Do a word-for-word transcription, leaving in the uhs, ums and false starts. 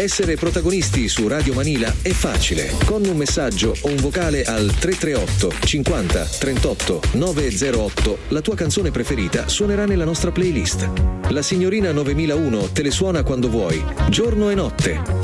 Essere protagonisti su Radio Manila è facile. Con un messaggio o un vocale al tre tre otto cinquanta trentotto novecentotto la tua canzone preferita suonerà nella nostra playlist. La signorina novemilauno te le suona quando vuoi, giorno e notte.